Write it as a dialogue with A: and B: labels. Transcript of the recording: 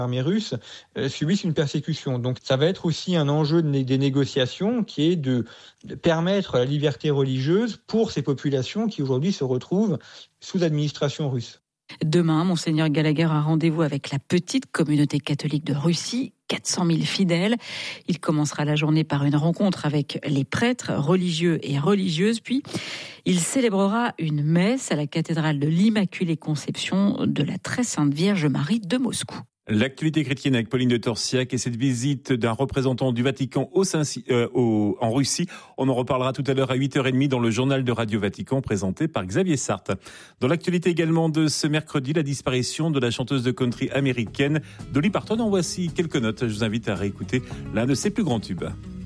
A: l'armée russe subissent une persécution. Donc ça va être aussi un enjeu des négociations qui est de permettre la liberté religieuse pour ces populations qui aujourd'hui se retrouvent sous administration russe.
B: Demain, Monseigneur Gallagher a rendez-vous avec la petite communauté catholique de Russie, 400 000 fidèles. Il commencera la journée par une rencontre avec les prêtres religieux et religieuses, puis il célébrera une messe à la cathédrale de l'Immaculée Conception de la Très Sainte Vierge Marie de Moscou.
C: L'actualité chrétienne avec Pauline de Torsiac et cette visite d'un représentant du Vatican en Russie. On en reparlera tout à l'heure à 8h30 dans le journal de Radio Vatican présenté par Xavier Sarthe. Dans l'actualité également de ce mercredi, la disparition de la chanteuse de country américaine Dolly Parton. En voici quelques notes. Je vous invite à réécouter l'un de ses plus grands tubes.